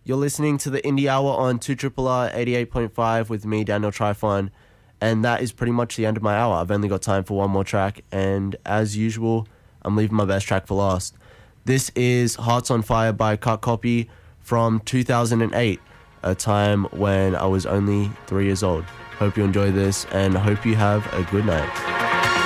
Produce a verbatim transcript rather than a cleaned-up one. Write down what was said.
You're listening to the Indie Hour on two R R eighty-eight point five with me, Daniel Trifon, and that is pretty much the end of my hour. I've only got time for one more track, and as usual, I'm leaving my best track for last. This is Hearts on Fire by Cut Copy from two thousand eight, a time when I was only three years old. Hope you enjoy this, and hope you have a good night.